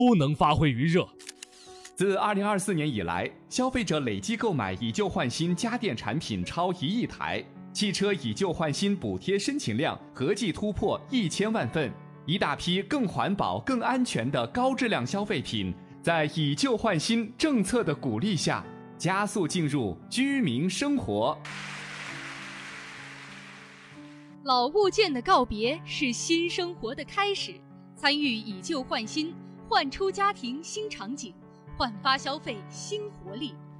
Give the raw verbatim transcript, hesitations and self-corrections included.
不能发挥余热。 自二零二四年以来，消费者累计购买以旧换新家电产品超一亿台，汽车以旧换新补贴申请量合计突破一千万份，一大批更环保、更安全的高质量消费品，在以旧换新政策的鼓励下，加速进入居民生活。 老物件的告别是新生活的开始，参与以旧换新，焕出家庭新场景，焕发消费新活力。